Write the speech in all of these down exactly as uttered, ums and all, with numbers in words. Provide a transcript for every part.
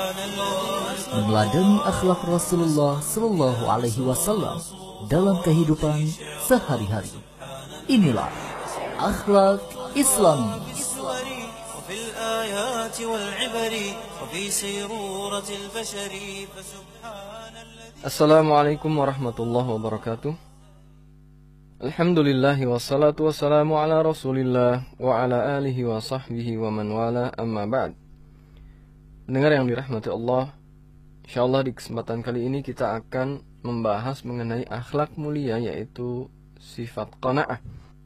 meneladani akhlak Rasulullah Sallallahu Alaihi Wasallam dalam kehidupan sehari-hari. Inilah akhlak Islami. Assalamualaikum warahmatullahi wabarakatuh. Alhamdulillahi wassalatu wassalamu ala rasulillah wa ala alihi wa sahbihi wa man wala, amma ba'd. Pendengar yang dirahmati Allah, insyaallah di kesempatan kali ini kita akan membahas mengenai akhlak mulia, yaitu sifat qanaah.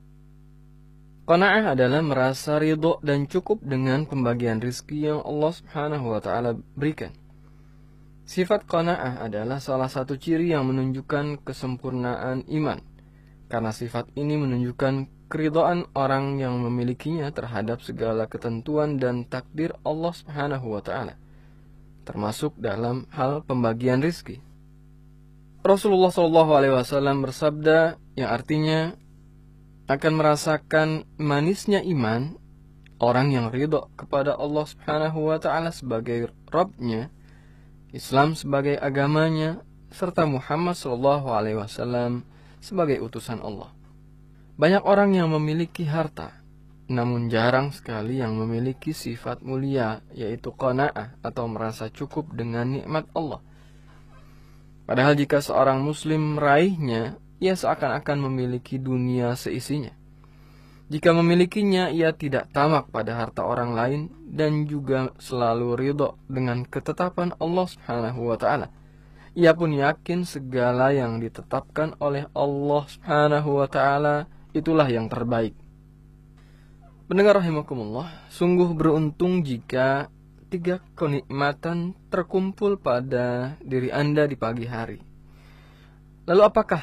Qanaah adalah merasa ridho dan cukup dengan pembagian rizki yang Allah subhanahu wa ta'ala berikan. Sifat qanaah adalah salah satu ciri yang menunjukkan kesempurnaan iman, karena sifat ini menunjukkan keridhaan orang yang memilikinya terhadap segala ketentuan dan takdir Allah subhanahu wa ta'ala, termasuk dalam hal pembagian rizki. Rasulullah shallallahu alaihi wasallam bersabda, yang artinya akan merasakan manisnya iman orang yang ridho kepada Allah subhanahu wa ta'ala sebagai Rabbnya, Islam sebagai agamanya, serta Muhammad shallallahu alaihi wasallam sebagai utusan Allah. Banyak orang yang memiliki harta, namun jarang sekali yang memiliki sifat mulia, yaitu qanaah atau merasa cukup dengan nikmat Allah. Padahal jika seorang muslim meraihnya, ia seakan-akan memiliki dunia seisinya. Jika memilikinya, ia tidak tamak pada harta orang lain dan juga selalu ridho dengan ketetapan Allah subhanahu wa ta'ala. Ia pun yakin segala yang ditetapkan oleh Allah subhanahu wa ta'ala itulah yang terbaik. Pendengar rahimakumullah, sungguh beruntung jika tiga kenikmatan terkumpul pada diri Anda di pagi hari. Lalu apakah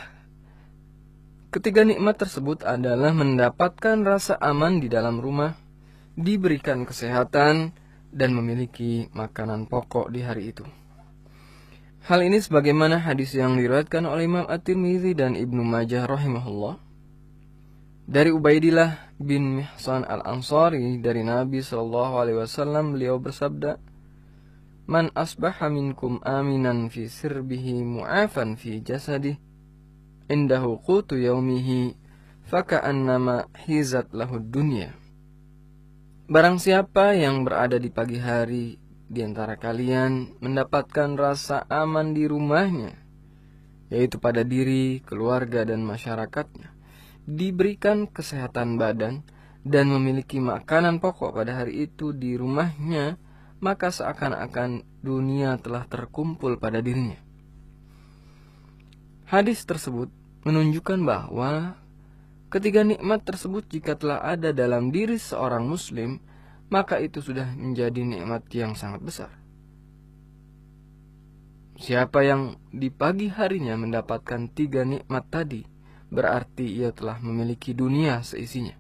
ketiga nikmat tersebut? Adalah mendapatkan rasa aman di dalam rumah, diberikan kesehatan, dan memiliki makanan pokok di hari itu. Hal ini sebagaimana hadis yang diriwayatkan oleh Imam At-Tirmidzi dan Ibnu Majah rahimahullah dari Ubaidillah bin Mihsan al-Ansari dari Nabi sallallahu alaihi wasallam, beliau bersabda, "Man asbaha minkum aminan fi sirbihi mu'afan fi jasadih indahu qutu yaumihi faka'annama hizat lahu dunya." Barang siapa yang berada di pagi hari di antara kalian mendapatkan rasa aman di rumahnya, yaitu pada diri, keluarga, dan masyarakatnya, diberikan kesehatan badan, dan memiliki makanan pokok pada hari itu di rumahnya, maka seakan-akan dunia telah terkumpul pada dirinya. Hadis tersebut menunjukkan bahwa ketiga nikmat tersebut jika telah ada dalam diri seorang muslim, maka itu sudah menjadi nikmat yang sangat besar. Siapa yang di pagi harinya mendapatkan tiga nikmat tadi, berarti ia telah memiliki dunia seisinya.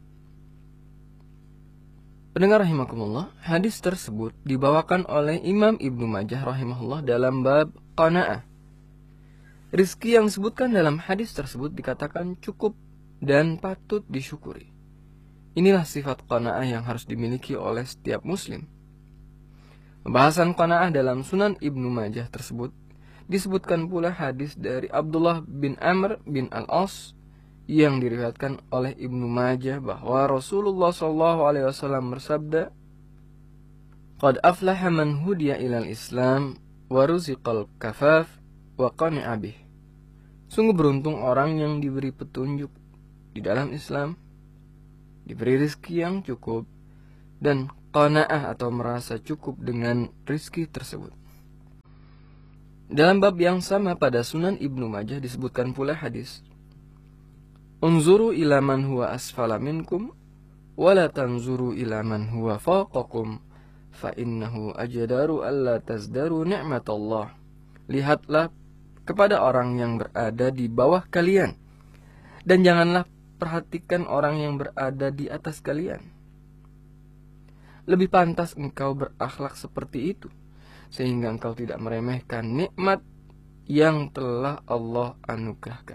Pendengar rahimakumullah, hadis tersebut dibawakan oleh Imam Ibnu Majah rahimahullah dalam bab qanaah. Rizki yang disebutkan dalam hadis tersebut dikatakan cukup dan patut disyukuri. Inilah sifat qanaah yang harus dimiliki oleh setiap muslim. Pembahasan qanaah dalam Sunan Ibnu Majah tersebut disebutkan pula hadis dari Abdullah bin Amr bin Al-As yang diriwayatkan oleh Ibnu Majah bahwa Rasulullah shallallahu alaihi wasallam bersabda, "Qad aflaha man hudiya ilal Islam wa ruziqal kafaf wa qani'a bih." Sungguh beruntung orang yang diberi petunjuk di dalam Islam, diberi rizki yang cukup, dan qanaah atau merasa cukup dengan rizki tersebut. Dalam bab yang sama pada Sunan Ibnu Majah disebutkan pula hadis, "Unzuru ila man huwa asfala minkum wa la tanzuru ila man huwa fawqakum fa innahu ajdaru alla tazdaru ni'matallah." Lihatlah kepada orang yang berada di bawah kalian, dan janganlah perhatikan orang yang berada di atas kalian. Lebih pantas engkau berakhlak seperti itu, sehingga engkau tidak meremehkan nikmat yang telah Allah anugerahkan.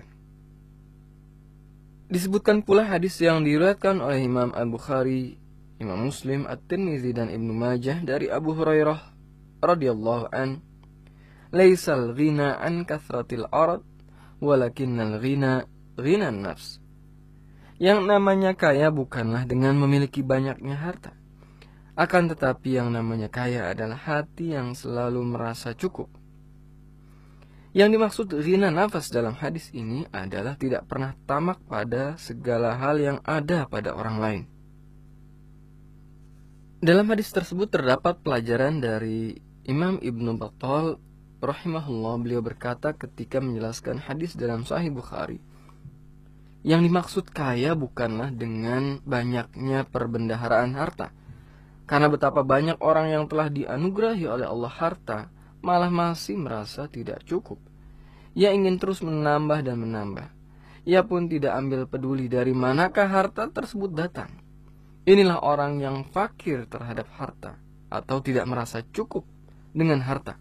Disebutkan pula hadis yang diriwayatkan oleh Imam Al-Bukhari, Imam Muslim, At-Tirmidzi, dan Ibnu Majah dari Abu Hurairah radhiyallahu an, "Laisal ghina an kathratil arad, walakinnal ghina ghinan nafs." Yang namanya kaya bukanlah dengan memiliki banyaknya harta. Akan tetapi yang namanya kaya adalah hati yang selalu merasa cukup. Yang dimaksud ghina nafas dalam hadis ini adalah tidak pernah tamak pada segala hal yang ada pada orang lain. Dalam hadis tersebut terdapat pelajaran dari Imam Ibnu Battal rahimahullah. Beliau berkata ketika menjelaskan hadis dalam Sahih Bukhari, yang dimaksud kaya bukanlah dengan banyaknya perbendaharaan harta. Karena betapa banyak orang yang telah dianugerahi oleh Allah harta, malah masih merasa tidak cukup. Ia ingin terus menambah dan menambah. Ia pun tidak ambil peduli dari manakah harta tersebut datang. Inilah orang yang fakir terhadap harta, atau tidak merasa cukup dengan harta.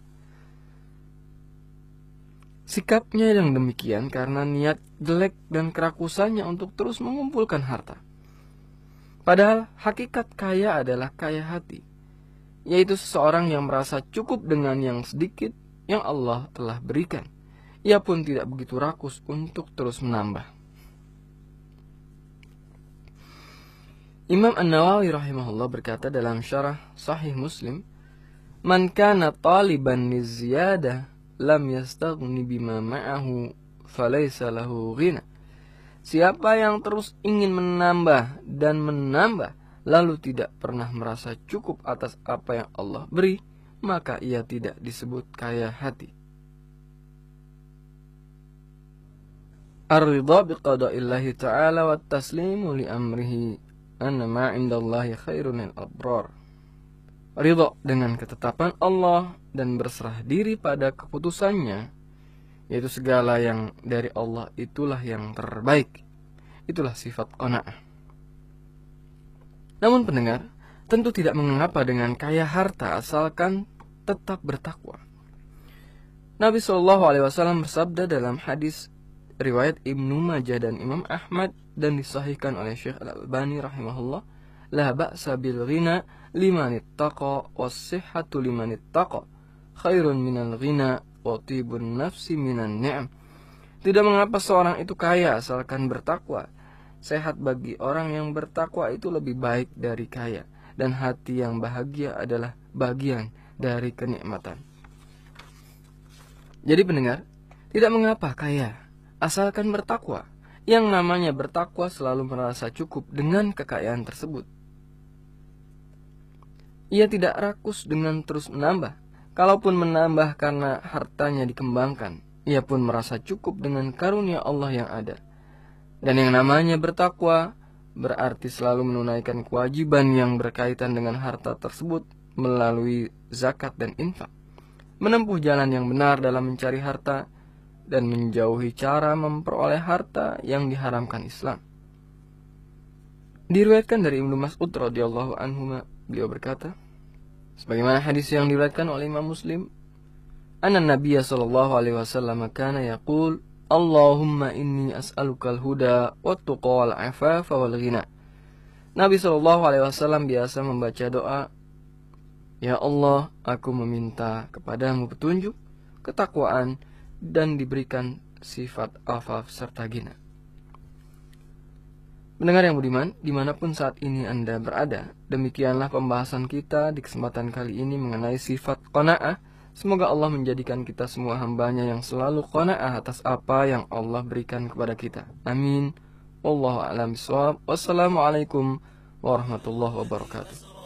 Sikapnya yang demikian karena niat jelek dan kerakusannya untuk terus mengumpulkan harta. Padahal hakikat kaya adalah kaya hati, yaitu seseorang yang merasa cukup dengan yang sedikit yang Allah telah berikan. Ia pun tidak begitu rakus untuk terus menambah. Imam An-Nawawi rahimahullah berkata dalam syarah Sahih Muslim, "Man kana taliban liziyadah lam yastaghni bima ma'ahu falaysa lahu ghina." Siapa yang terus ingin menambah dan menambah lalu tidak pernah merasa cukup atas apa yang Allah beri, maka ia tidak disebut kaya hati. Ar-ridha biqada'illahi ta'ala wa taslimu li amrihi anna ma 'indallahi khairun lil abrar. Ridha dengan ketetapan Allah dan berserah diri pada keputusannya, yaitu segala yang dari Allah itulah yang terbaik. Itulah sifat qanaah. Namun pendengar, tentu tidak mengapa dengan kaya harta asalkan tetap bertakwa. Nabi shallallahu alaihi wasallam bersabda dalam hadis riwayat Ibnu Majah dan Imam Ahmad dan disahihkan oleh Syekh Al-Albani rahimahullah, "La ba'sa bil ghina liman ittaqa was-sihhatu liman ittaqa khairun minal ghina wa tibun nafsi minan ni'am." Tidak mengapa seorang itu kaya asalkan bertakwa. Sehat bagi orang yang bertakwa itu lebih baik dari kaya, dan hati yang bahagia adalah bagian dari kenikmatan. Jadi pendengar, tidak mengapa kaya asalkan bertakwa. Yang namanya bertakwa selalu merasa cukup dengan kekayaan tersebut. Ia tidak rakus dengan terus menambah. Kalaupun menambah karena hartanya dikembangkan, ia pun merasa cukup dengan karunia Allah yang ada. Dan yang namanya bertakwa berarti selalu menunaikan kewajiban yang berkaitan dengan harta tersebut melalui zakat dan infak, menempuh jalan yang benar dalam mencari harta, dan menjauhi cara memperoleh harta yang diharamkan Islam. Diriwayatkan dari Ibnu Mas'ud radhiyallahu anhu, beliau berkata, sebagaimana hadis yang diriwayatkan oleh Imam Muslim, "Anna Nabiyya sallallahu alaihi wasallam kana yaqul, Allahumma inni as'alukal huda wat-tuqa wal 'afafa wal ghina." Nabi sallallahu alaihi wasallam biasa membaca doa, "Ya Allah, aku meminta kepadamu petunjuk, ketakwaan, dan diberikan sifat afaf serta ghina." Pendengar yang budiman, dimanapun saat ini Anda berada, demikianlah pembahasan kita di kesempatan kali ini mengenai sifat qanaah. Semoga Allah menjadikan kita semua hambanya yang selalu qanaah atas apa yang Allah berikan kepada kita. Amin. Wallahu a'lam bishawab. Wassalamualaikum warahmatullahi wabarakatuh.